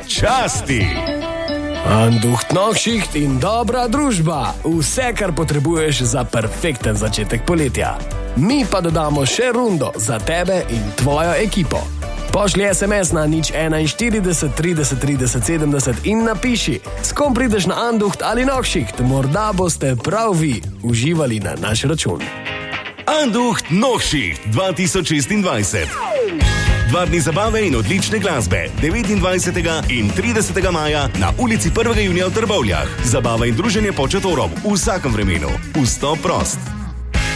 časti. Anducht Nachtschicht in dobra družba. Vse, kar potrebuješ za perfekten začetek poletja. Mi pa dodamo še rundo za tebe in tvojo ekipo. Pošlji SMS na 041 30 30 70 in napiši, s kom prideš na Anducht ali Nachtschicht. Morda boste prav vi uživali na naš račun. Anducht Nachtschicht 2026. 2 dni zabave in odlične glasbe. 29. in 30. maja na ulici 1. junija v Trbovljah. Zabava in druženje pod šatorom v vsakem vremenu. Vstop prost.